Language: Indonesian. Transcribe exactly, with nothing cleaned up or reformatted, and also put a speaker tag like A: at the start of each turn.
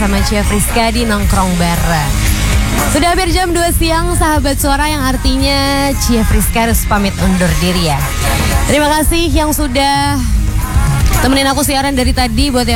A: bersama Cia Friska di Nongkrong Bareng. Sudah hampir jam dua siang sahabat suara, yang artinya Cia Friska harus pamit undur diri ya. Terima kasih yang sudah temenin aku siaran dari tadi. Buat yang